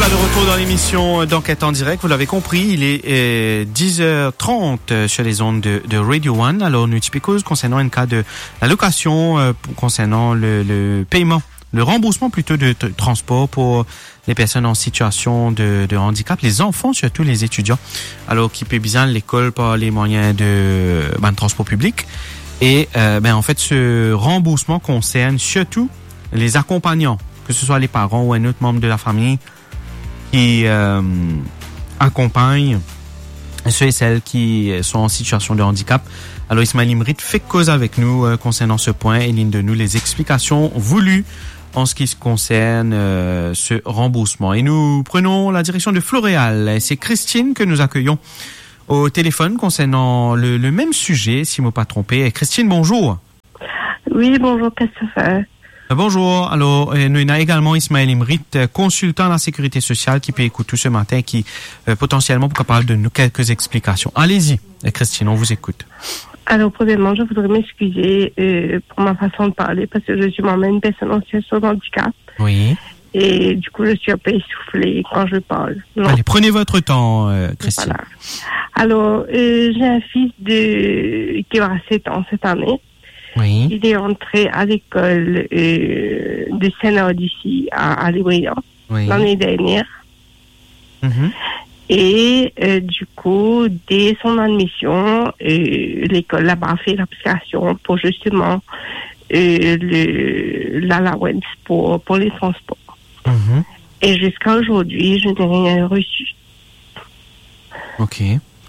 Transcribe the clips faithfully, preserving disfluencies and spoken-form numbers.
De retour dans l'émission d'Enquête en direct, vous l'avez compris, il est euh, dix heures trente sur les ondes de, de Radio One. Alors, nous typiquons concernant un cas de la location, euh, concernant le, le paiement, le remboursement plutôt de t- transport pour les personnes en situation de, de handicap, les enfants, surtout les étudiants, alors qui paient bien l'école par les moyens de, ben, de transport public. Et euh, ben en fait, ce remboursement concerne surtout les accompagnants, que ce soit les parents ou un autre membre de la famille qui euh, accompagnent ceux et celles qui sont en situation de handicap. Alors Ismaël Imrit fait cause avec nous euh, concernant ce point et ligne de nous les explications voulues en ce qui se concerne euh, ce remboursement. Et nous prenons la direction de Floréal. Et c'est Christine que nous accueillons au téléphone concernant le, le même sujet, si je ne me pas trompé. Et Christine, bonjour. Oui, bonjour, Christopher. Bonjour. Alors, euh, nous avons également Ismaël Imrit, consultant en la sécurité sociale, qui peut écouter ce matin, qui euh, potentiellement pourra parler de nous quelques explications. Allez-y, Christine, on vous écoute. Alors, premièrement, je voudrais m'excuser euh, pour ma façon de parler, parce que je suis moi-même une personne en situation de handicap. Oui. Et du coup, je suis un peu essoufflée quand je parle. Non. Allez, prenez votre temps, euh, Christine. Voilà. Alors, euh, j'ai un fils de qui aura sept ans cette année. Oui. Il est entré à l'école euh, de Saint-Laure d'ici à, à Lébriand oui. l'année dernière. Mm-hmm. Et euh, du coup, dès son admission, euh, l'école là-bas a fait l'application pour justement euh, le, l'allowance pour, pour les transports. Mm-hmm. Et jusqu'à aujourd'hui, je n'ai rien reçu. OK.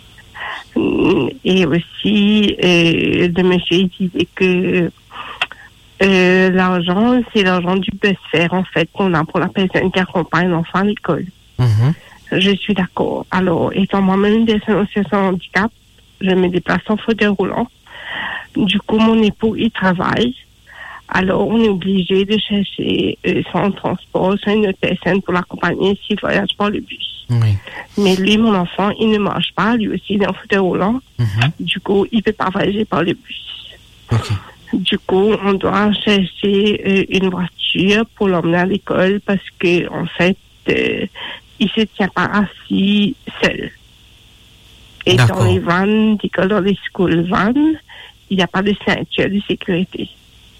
Et aussi, euh, le monsieur disait que euh, l'argent, c'est l'argent du bus fare, en fait, qu'on a pour la personne qui accompagne l'enfant à l'école. Mm-hmm. Je suis d'accord. Alors, étant moi-même une personne en situation de handicap, je me déplace en fauteuil roulant. Du coup, mon époux, il travaille. Alors, on est obligé de chercher euh, son transport, soit une autre personne pour l'accompagner s'il voyage par le bus. Oui. Mais lui, mon enfant, il ne marche pas. Lui aussi, il est en fauteuil roulant. Mm-hmm. Du coup, il ne peut pas voyager par le bus. Okay. Du coup, on doit chercher euh, une voiture pour l'emmener à l'école parce que, en fait, euh, il ne se tient pas assis seul. Et D'accord. dans les vannes d'école, dans les school vannes, il n'y a pas de ceinture de sécurité.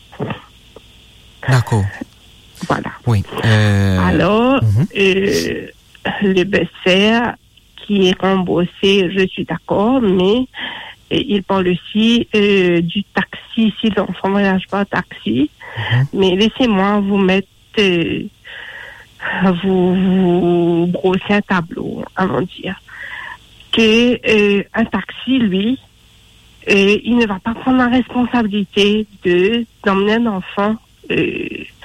D'accord. Voilà. Oui. Euh... Alors, mm-hmm. euh, le bus fare qui est remboursé, je suis d'accord, mais euh, il parle aussi euh, du taxi, si l'enfant ne voyage pas en taxi. Mm-hmm. Mais laissez-moi vous mettre, euh, vous, vous brosser un tableau avant de dire que euh, un taxi, lui, euh, il ne va pas prendre la responsabilité de d'emmener un enfant euh,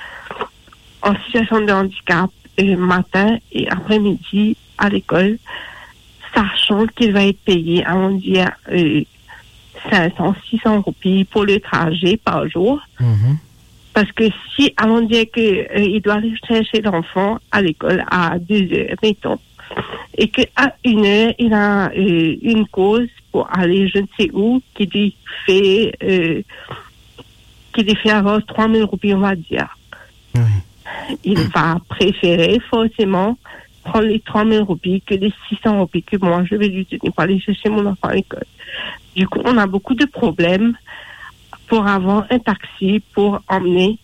en situation de handicap euh, matin et après-midi à l'école, sachant qu'il va être payé, on va dire, euh, cinq cents, six cents roupies pour le trajet par jour. Mm-hmm. Parce que si, on va dire qu'il euh, doit aller chercher l'enfant à l'école à deux heures, mettons, et qu'à une heure, il a euh, une cause pour aller je ne sais où, qui lui fait, euh, qui lui fait avoir trois mille roupies, on va dire. Oui. Il va préférer forcément prendre les trois mille roupies que les six cents roupies que moi je vais lui donner pour aller chercher mon enfant à l'école. Du coup, on a beaucoup de problèmes pour avoir un taxi pour emmener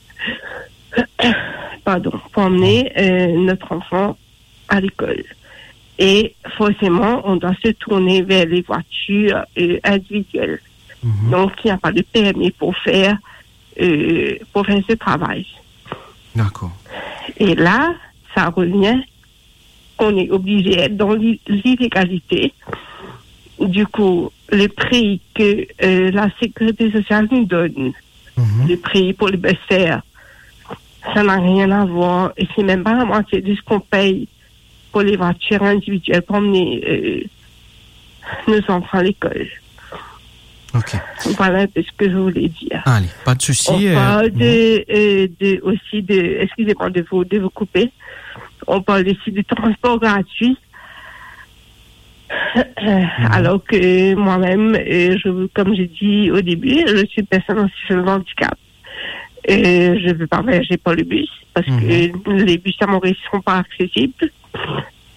pardon, pour emmener euh, notre enfant à l'école. Et forcément, on doit se tourner vers les voitures euh, individuelles. Mm-hmm. Donc, il n'y a pas de permis pour faire euh, pour faire ce travail. D'accord. Et là, ça revient, on est obligé d'être dans l'illégalité. Du coup, le prix que euh, la sécurité sociale nous donne, mm-hmm. le prix pour le bus fare, ça n'a rien à voir. Et c'est même pas la moitié de ce qu'on paye pour les voitures individuelles pour emmener euh, nos enfants à l'école. Ok. Voilà un peu ce que je voulais dire. Allez, pas de souci. On parle euh, de, euh, de, aussi de, excusez-moi de vous, de vous couper. On parle aussi de transport gratuit. Euh, mmh. Alors que moi-même, euh, je, comme j'ai dit au début, je suis une personne en situation de handicap. Euh, je ne veux pas voyager par le bus parce mmh. que les bus à Maurice ne sont pas accessibles.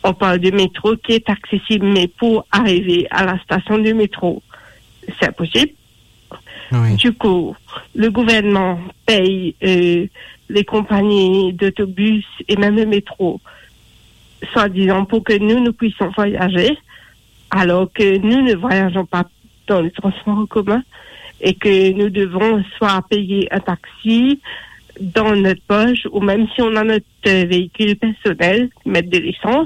on parle de métro qui est accessible, mais pour arriver à la station de métro, c'est impossible. Oui. Du coup, le gouvernement paye euh, les compagnies d'autobus et même le métro, soi-disant pour que nous, nous puissions voyager, alors que nous ne voyageons pas dans le transport en commun et que nous devons soit payer un taxi dans notre poche ou même si on a notre véhicule personnel, mettre de l'essence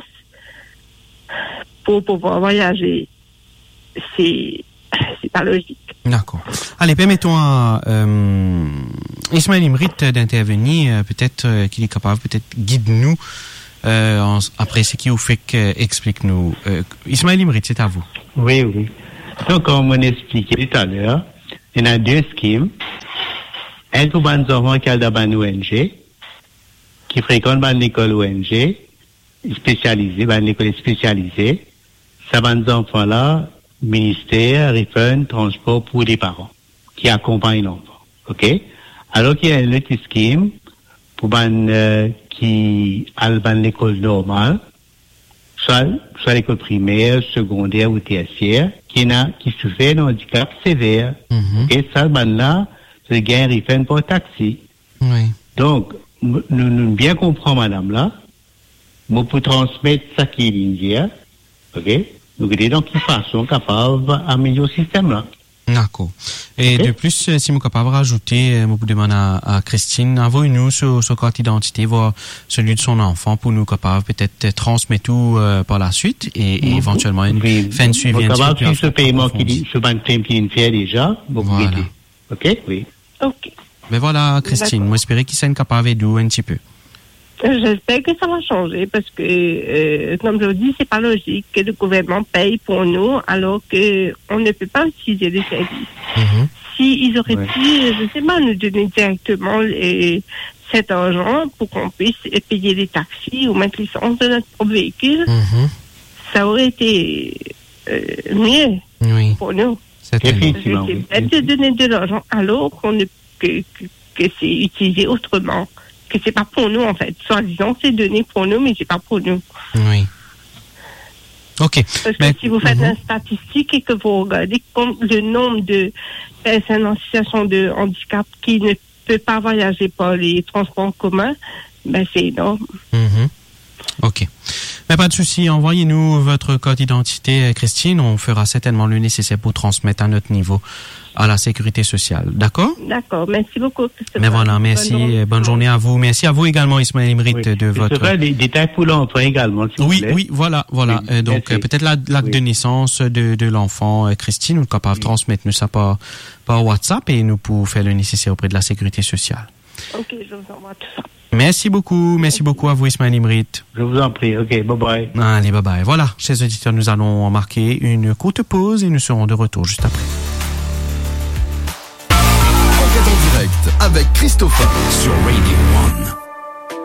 pour pouvoir voyager. C'est, c'est pas logique. D'accord. Allez, permettons à euh, Ismaël Imrit d'intervenir. Euh, peut-être euh, qu'il est capable, peut-être guide-nous euh, en, après ce qui vous fait qu'explique-nous. Euh, Ismaël Imrit, c'est à vous. Oui, oui. Donc, comme on expliquait tout à l'heure, il y a deux schèmes. Un pour les enfants qui ont dans une O N G, qui fréquentent une école O N G, spécialisée, une école spécialisée. Ça, les enfants-là, ministère, refund, transport pour les parents qui accompagnent l'enfant. OK? Alors qu'il y a un autre schème pour les euh, qui ont dans l'école normale, soit, soit l'école primaire, secondaire ou tertiaire, qui n'a, qui souffre d'un handicap sévère. Mm-hmm. Et ça, ben là, c'est gain refund pour taxi. Oui. Donc, nous, nous bien comprenons, madame là, nous pour transmettre ça qui est l'Indien, OK? Nous avons donc une façon capable d'améliorer le système là. D'accord. Et okay. De plus, si vous êtes capable de rajouter, je vous demande à, à Christine, envoyez-nous sur sa carte d'identité, voir celui de son enfant pour nous capables peut-être transmettre tout euh, par la suite et, et éventuellement une oui. fin de suivi. Vous capable de ce paiement qui ce banque qui fait déjà, vous pouvez voilà. OK? Oui. OK. Mais voilà, Christine, moi j'espère qu'il s'est capable de nous un petit peu. J'espère que ça va changer parce que, euh, comme je vous dis, c'est pas logique que le gouvernement paye pour nous alors que on ne peut pas utiliser les services. Mm-hmm. Si ils auraient ouais. pu, je sais pas, nous donner directement les, cet argent pour qu'on puisse payer les taxis ou mettre l'essence de notre propre véhicule, mm-hmm. ça aurait été euh, mieux oui. pour nous. C'est effectivement. C'est peut-être de donner de l'argent alors qu'on ne, que, que, que c'est utilisé autrement. Que c'est pas pour nous, en fait. Soi-disant, c'est donné pour nous, mais c'est pas pour nous. Oui. OK. Parce mais, que si vous faites mm-hmm. une statistique et que vous regardez le nombre de personnes en situation de handicap qui ne peuvent pas voyager par les transports communs, ben c'est énorme. Mm-hmm. OK. Mais pas de souci, envoyez-nous votre code d'identité, Christine. On fera certainement le nécessaire pour transmettre à notre niveau à la sécurité sociale. D'accord? D'accord. Merci beaucoup. Mais voilà, merci. Bonne journée. Bonne journée à vous. Merci à vous également, Ismaël Imrit, oui. de votre... Ce sera des détails pour l'enfant également, s'il oui, vous plaît. Oui, voilà, voilà. Oui, euh, donc, euh, peut-être l'acte oui. de naissance de, de l'enfant, euh, Christine, nous sommes capables de oui. transmettre nous ça par, par WhatsApp et nous pouvons faire le nécessaire auprès de la sécurité sociale. OK, je vous envoie tout ça. Merci beaucoup, merci beaucoup à vous, Ismaël Imrit. Je vous en prie, ok, bye bye. Allez, bye bye. Voilà, chers auditeurs, nous allons marquer une courte pause et nous serons de retour juste après. Enquête en direct avec Christopher sur Radio One.